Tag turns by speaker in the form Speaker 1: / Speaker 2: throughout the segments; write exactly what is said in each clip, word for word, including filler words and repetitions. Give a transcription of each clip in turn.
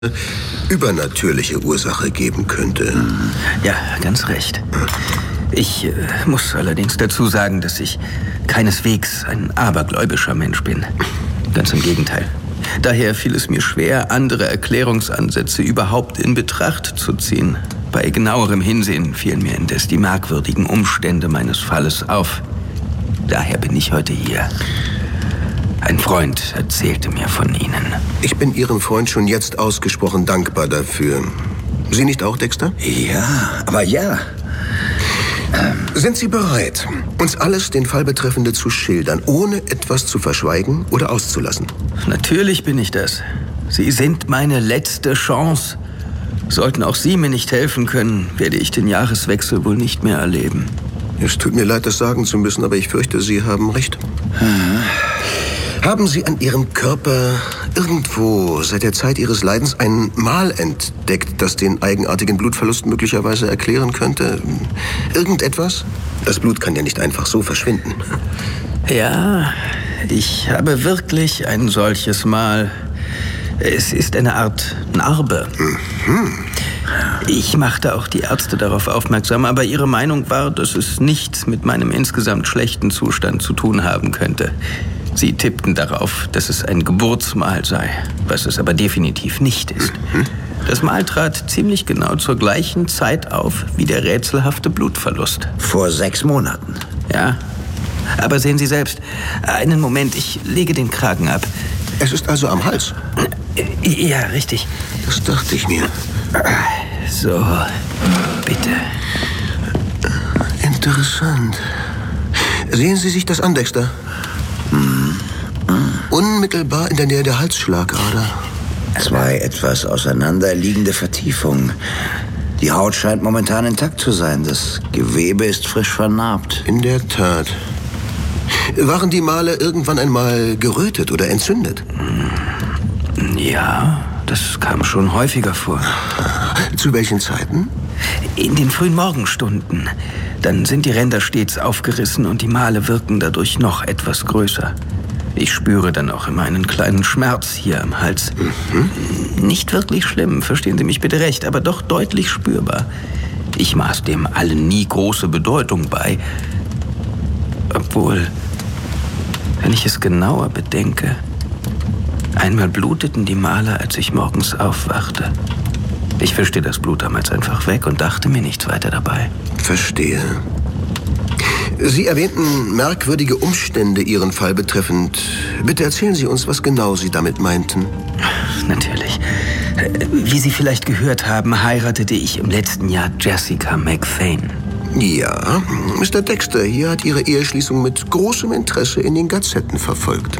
Speaker 1: übernatürliche Ursache geben könnte.
Speaker 2: Ja, ganz recht. Ich äh, muss allerdings dazu sagen, dass ich keineswegs ein abergläubischer Mensch bin. Ganz im Gegenteil. Daher fiel es mir schwer, andere Erklärungsansätze überhaupt in Betracht zu ziehen. Bei genauerem Hinsehen fielen mir indes die merkwürdigen Umstände meines Falles auf. Daher bin ich heute hier. Ein Freund erzählte mir von Ihnen.
Speaker 1: Ich bin Ihrem Freund schon jetzt ausgesprochen dankbar dafür. Sie nicht auch, Dexter?
Speaker 3: Ja, aber ja.
Speaker 1: Ähm. Sind Sie bereit, uns alles den Fall Betreffende zu schildern, ohne etwas zu verschweigen oder auszulassen?
Speaker 2: Natürlich bin ich das. Sie sind meine letzte Chance. Sollten auch Sie mir nicht helfen können, werde ich den Jahreswechsel wohl nicht mehr erleben.
Speaker 1: Es tut mir leid, das sagen zu müssen, aber ich fürchte, Sie haben recht. Hm. Haben Sie an Ihrem Körper irgendwo seit der Zeit Ihres Leidens ein Mal entdeckt, das den eigenartigen Blutverlust möglicherweise erklären könnte? Irgendetwas? Das Blut kann ja nicht einfach so verschwinden.
Speaker 2: Ja, ich habe wirklich ein solches Mal. Es ist eine Art Narbe. Mhm. Ich machte auch die Ärzte darauf aufmerksam, aber ihre Meinung war, dass es nichts mit meinem insgesamt schlechten Zustand zu tun haben könnte. Sie tippten darauf, dass es ein Geburtsmal sei, was es aber definitiv nicht ist. Mhm. Das Mal trat ziemlich genau zur gleichen Zeit auf wie der rätselhafte Blutverlust.
Speaker 3: Vor sechs Monaten?
Speaker 2: Ja, aber sehen Sie selbst. Einen Moment, ich lege den Kragen ab.
Speaker 1: Es ist also am Hals?
Speaker 2: Ja, richtig.
Speaker 1: Das dachte ich mir.
Speaker 2: So, bitte.
Speaker 1: Interessant. Sehen Sie sich das an, Dexter. Hm. Unmittelbar in der Nähe der Halsschlagader.
Speaker 3: Zwei etwas auseinanderliegende Vertiefungen. Die Haut scheint momentan intakt zu sein. Das Gewebe ist frisch vernarbt.
Speaker 1: In der Tat. Waren die Male irgendwann einmal gerötet oder entzündet?
Speaker 2: Ja, das kam schon häufiger vor.
Speaker 1: Zu welchen Zeiten?
Speaker 2: In den frühen Morgenstunden. Dann sind die Ränder stets aufgerissen und die Male wirken dadurch noch etwas größer. Ich spüre dann auch immer einen kleinen Schmerz hier am Hals. Mhm. Nicht wirklich schlimm, verstehen Sie mich bitte recht, aber doch deutlich spürbar. Ich maß dem allen nie große Bedeutung bei. Obwohl, wenn ich es genauer bedenke, einmal bluteten die Male, als ich morgens aufwachte. Ich wischte das Blut damals einfach weg und dachte mir nichts weiter dabei.
Speaker 1: Verstehe. Sie erwähnten merkwürdige Umstände Ihren Fall betreffend. Bitte erzählen Sie uns, was genau Sie damit meinten.
Speaker 2: Natürlich. Wie Sie vielleicht gehört haben, heiratete ich im letzten Jahr Jessica McFane.
Speaker 1: Ja, Mister Dexter hier hat Ihre Eheschließung mit großem Interesse in den Gazetten verfolgt.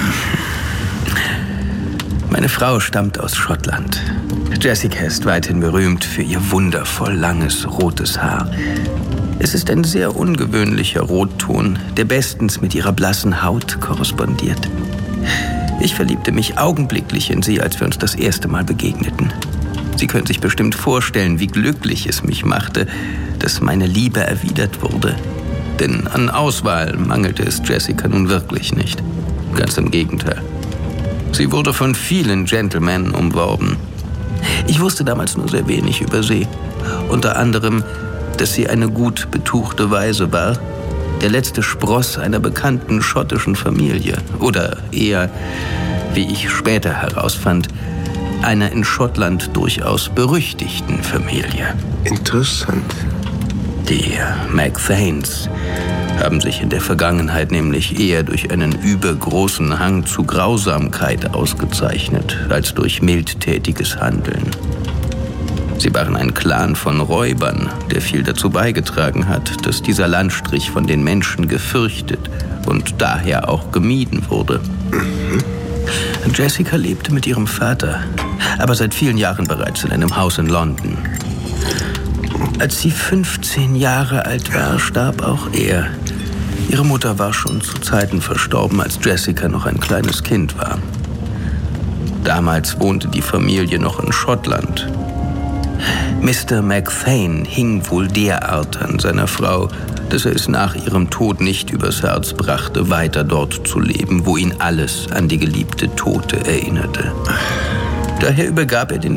Speaker 2: Meine Frau stammt aus Schottland. Jessica ist weithin berühmt für ihr wundervoll langes, rotes Haar. Es ist ein sehr ungewöhnlicher Rotton, der bestens mit ihrer blassen Haut korrespondiert. Ich verliebte mich augenblicklich in sie, als wir uns das erste Mal begegneten. Sie können sich bestimmt vorstellen, wie glücklich es mich machte, dass meine Liebe erwidert wurde. Denn an Auswahl mangelte es Jessica nun wirklich nicht. Ganz im Gegenteil. Sie wurde von vielen Gentlemen umworben. Ich wusste damals nur sehr wenig über sie. Unter anderem, dass sie eine gut betuchte Waise war, der letzte Spross einer bekannten schottischen Familie. Oder eher, wie ich später herausfand, einer in Schottland durchaus berüchtigten Familie.
Speaker 1: Interessant.
Speaker 2: Die McFanes haben sich in der Vergangenheit nämlich eher durch einen übergroßen Hang zu Grausamkeit ausgezeichnet, als durch mildtätiges Handeln. Sie waren ein Clan von Räubern, der viel dazu beigetragen hat, dass dieser Landstrich von den Menschen gefürchtet und daher auch gemieden wurde. Mhm. Jessica lebte mit ihrem Vater, aber seit vielen Jahren bereits in einem Haus in London. Als sie fünfzehn Jahre alt war, starb auch er. Ihre Mutter war schon zu Zeiten verstorben, als Jessica noch ein kleines Kind war. Damals wohnte die Familie noch in Schottland. Mister McFane hing wohl derart an seiner Frau, dass er es nach ihrem Tod nicht übers Herz brachte, weiter dort zu leben, wo ihn alles an die geliebte Tote erinnerte. Daher übergab er den